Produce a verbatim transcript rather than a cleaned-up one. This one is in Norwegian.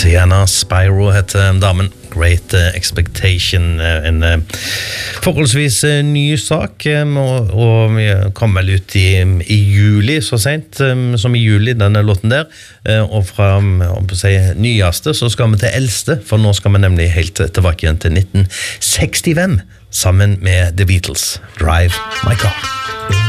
Sienna Spyro heter damen. Great Expectation, en forholdsvis ny sak, og, og vi kom vel ut i, i juli, så sent som i juli, denne låten der, og fra om på å si, nyeste så skal vi til eldste, for nå skal vi nemlig helt tilbake igjen til nitten sekstifem, sammen med The Beatles, Drive My Car.